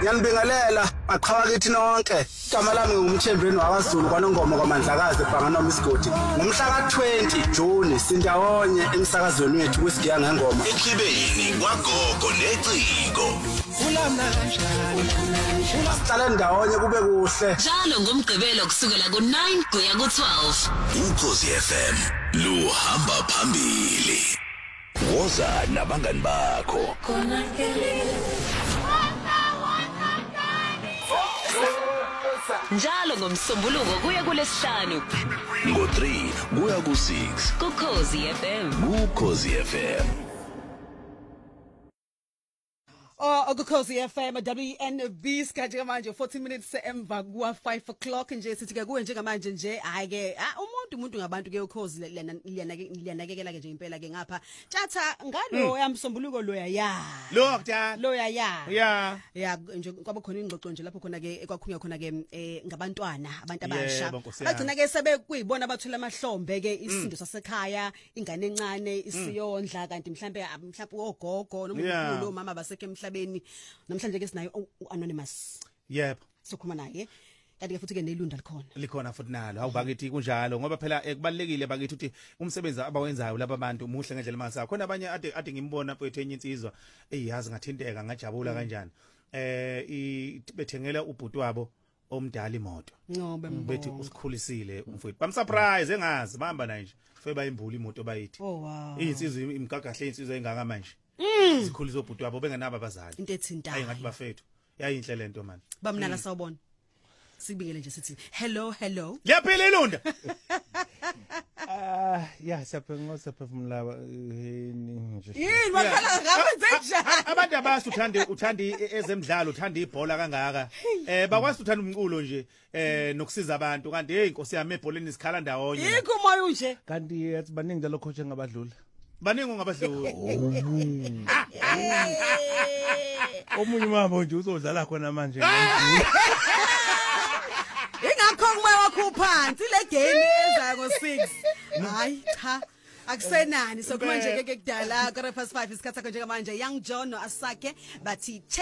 Ngiyanibingelela aqhawa kithi nonke. Igama lami ngumthembeni wakwaZulu kwaNongoma kwaMandlakazi ebhanga noma isigodi. Ngomhla ka20 June sindawonye emsakazweni wethu kwesigiya ngengoma. Ekhibeni kwagogo neciko. Sihlala ndawonye kube kuhle. Njalo ngomgqibelo kusukela ku9 kuya ku12. Ukhosi FM luhamba phambili. Woza nabangani bakho. Njalo ngomsombuluko kuya kulesihlanu. Ngo3 kuya ku6 Ukhosi FM. Ukhosi FM. Ukhosi FM WNB skaje manje 40 minutes emva kwa 5 o'clock nje sithi ke kuwe njengamanje nje hayi ke umuntu ngabantu ke ukhosi liyanakekela ke nje impela ke ngapha tjatha ngalo yamsombuluko loya ya nje kwaba khona ingxoxo nje lapho khona ke ekwakhulunywa khona ke ngabantwana abantu abasha bagcina ke sebe kuyibona abathola amahlombe ke isindo sasekhaya ingane encane isiyondla kanti mhlambe ogogo noma mama basekhe emhlabeni namhlanje ke sinayo anonymous sokhuluma naye kanti ke futhi ke nelunda likhona futhi nalo awubakithi kunjalo ngoba phela kubalekile bakithi ukuthi umsebenzi abawenzayo laba bantu muhle ngendlela mangasa khona abanye ade ngimbona mfethu enye insizwa eyazi ngathinteka ngajabula kanjani bethengela ubhuti wabo omdala imoto bethi usikhulisile mfethu bamsurprise engazi bahamba naye nje fe bayimbula imoto bayithi insizwa imgagahle insizwa engaka manje sikhulisa ubhuti wabo bengenaba abazali into ethintayo ayi ngathi bafethu yayinhle lento manje bamnala sawubona sibikele nje sithi hello liyaphila ilunda siyaphefumula nje yini wakhala ngabe njani abantu abathi uthanda ezemidlalo uthanda ibhola kangaka bakwazi uthanda umculo nje nokusiza abantu kanti hey inkosi yami ebholeni sikhala ndawonye yikho moyo nje kanti yathi baningi njalo coach engabadlula baningi ongabadlula omunye mama nje uzodlala khona manje ingakho kumoya wakho phansi le game ezayo ngo6 hayi cha akusenani sokhuma nje ke kudala ka 5 isikhathi sakho njengamanje Young John no Asake bathi